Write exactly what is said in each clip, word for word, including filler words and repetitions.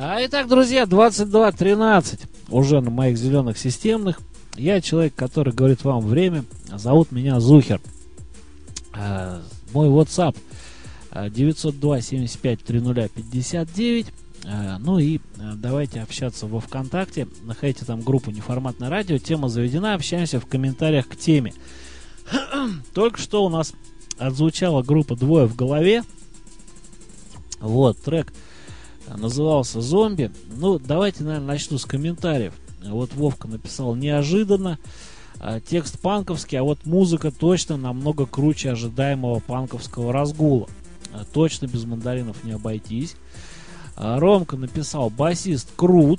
А, итак, друзья, двадцать два тринадцать уже на моих зеленых системных. Я человек, который говорит вам время. Зовут меня Зухер. А, мой WhatsApp девятьсот два семьдесят пять тридцать пятьдесят девять. А, ну и а, давайте общаться во ВКонтакте. Находите там группу «Неформатное радио». Тема заведена. Общаемся в комментариях к теме. Только что у нас отзвучала группа «Двое в голове». Вот, трек назывался «Зомби». Ну, давайте, наверное, начну с комментариев. Вот Вовка написал: неожиданно, а, текст панковский, а вот музыка точно намного круче ожидаемого панковского разгула. А, точно без мандаринов не обойтись. А, Ромка написал: басист крут.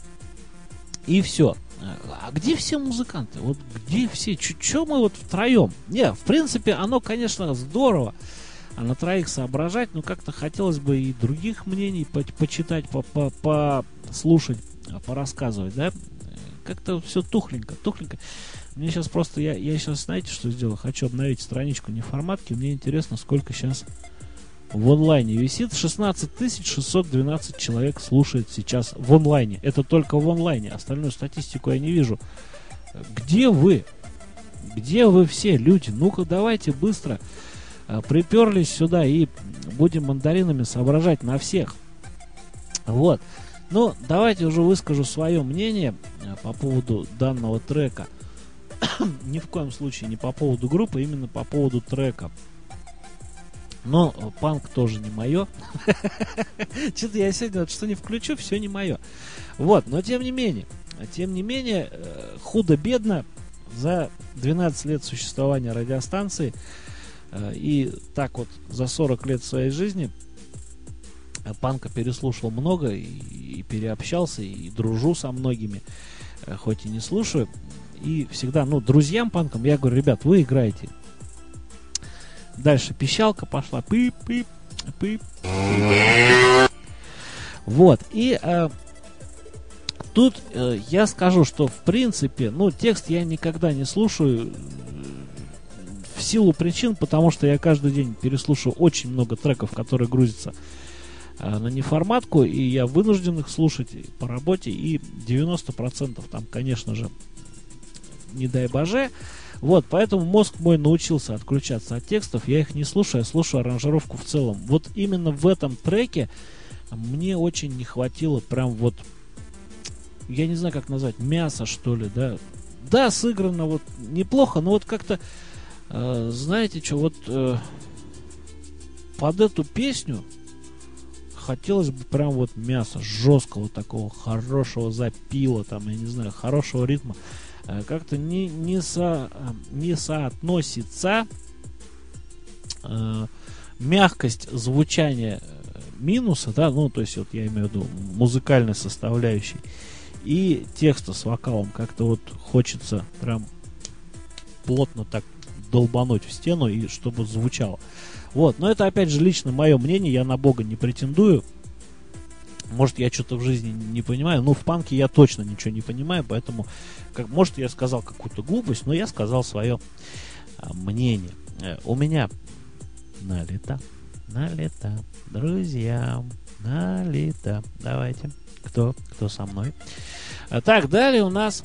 И все. А где все музыканты? Вот где все? Че мы вот втроем? Не, в принципе, оно, конечно, здорово. А на троих соображать, но как-то хотелось бы и других мнений по почитать, послушать, порассказывать, да? Как-то все тухленько, тухленько. Мне сейчас просто, я, я сейчас, знаете, что сделаю? Хочу обновить страничку неформатки. Мне интересно, сколько сейчас в онлайне висит. шестнадцать тысяч шестьсот двенадцать человек слушает сейчас в онлайне. Это только в онлайне. Остальную статистику я не вижу. Где вы? Где вы все, люди? Ну-ка, давайте быстро приперлись сюда и будем мандаринами соображать на всех. Вот. Ну, давайте уже выскажу свое мнение по поводу данного трека. Ни в коем случае не по поводу группы, именно по поводу трека. Но панк тоже не мое. Что-то я сегодня вот что не включу, все не мое. Вот, но тем не менее, тем не менее, худо-бедно за двенадцать лет существования радиостанции и так вот за сорок лет своей жизни панка переслушал много и, и переобщался, и дружу со многими, хоть и не слушаю. И всегда, ну, друзьям панкам я говорю: ребят, вы играете. Дальше пищалка пошла. Пип, пип, пип. Вот. И э, тут э, я скажу, что в принципе, ну, текст я никогда не слушаю в силу причин, потому что я каждый день переслушаю очень много треков, которые грузятся э, на неформатку, и я вынужден их слушать по работе, и девяносто процентов там, конечно же, не дай боже. Вот, поэтому мозг мой научился отключаться от текстов, я их не слушаю, я слушаю аранжировку в целом. Вот именно в этом треке мне очень не хватило прям вот, я не знаю, как назвать, мяса, что ли, да. Да, сыграно вот неплохо, но вот как-то, э, знаете что, вот э, под эту песню хотелось бы прям вот мяса, жесткого такого, хорошего запила, там, я не знаю, хорошего ритма. Как-то не, не, со, не соотносится э, мягкость звучания минуса, да, ну, то есть, вот я имею в виду музыкальной составляющей, и текста с вокалом. Как-то вот хочется прям плотно так долбануть в стену, и чтобы звучало. Вот, но это, опять же, лично мое мнение, я на Бога не претендую. Может, я что-то в жизни не понимаю, но в панке я точно ничего не понимаю, поэтому, как, может, я сказал какую-то глупость, но я сказал свое а, мнение. Э, у меня налито, налито, друзья, налито. Давайте, кто, кто со мной? А, так, далее у нас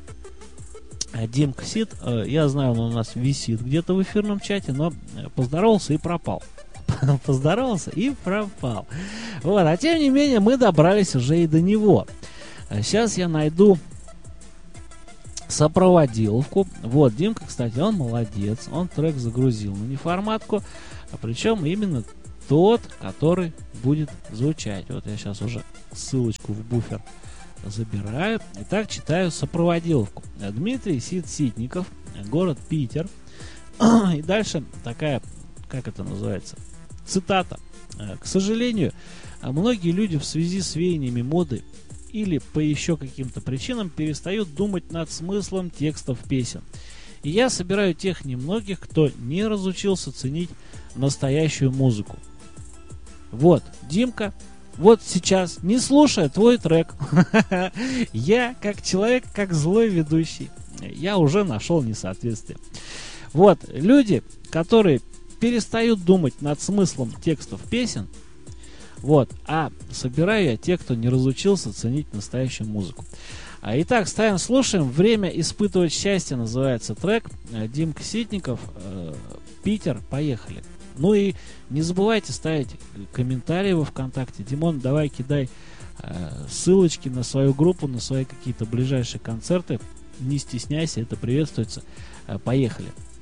Димка Сид. Э, я знаю, он у нас висит где-то в эфирном чате, но поздоровался и пропал. Поздоровался и пропал. Вот, а тем не менее мы добрались уже и до него. Сейчас я найду сопроводиловку. Вот, Димка, кстати, он молодец. Он трек загрузил на неформатку. А причем именно тот, который будет звучать. Вот я сейчас уже ссылочку в буфер забираю. Итак, читаю сопроводиловку. Дмитрий Сид Ситников, город Питер. И дальше такая, как это называется, цитата. К сожалению, многие люди в связи с веяниями моды или по еще каким-то причинам перестают думать над смыслом текстов песен. И я собираю тех немногих, кто не разучился ценить настоящую музыку. Вот, Димка, вот сейчас, не слушая твой трек, я, как человек, как злой ведущий, я уже нашел несоответствие. Вот, люди, которые перестают думать над смыслом текстов песен, Вот. А собираю я те, кто не разучился ценить настоящую музыку. А, итак, ставим, слушаем. «Время испытывать счастье» называется трек. Димка Ситников, э, Питер. Поехали. Ну и не забывайте ставить комментарии во ВКонтакте. Димон, давай кидай э, ссылочки на свою группу, на свои какие-то ближайшие концерты. Не стесняйся, это приветствуется. Э, поехали.